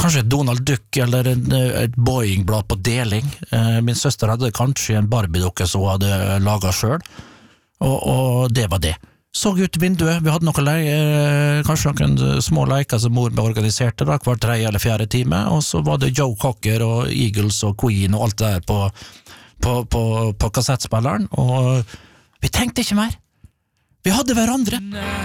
kanskje et Donald Duck eller et Boeing-blad på deling. Min søster hadde kanskje en Barbie-dukke som hun hadde laget selv, og det var det. Så ut vinduet, vi hadde kanskje noen små leker som mor organiserte da, hver 3. eller 4. time, og så var det Joe Cocker og Eagles og Queen og alt det der på kassettspilleren, og vi tenkte ikke mer. Vi hadde hverandre.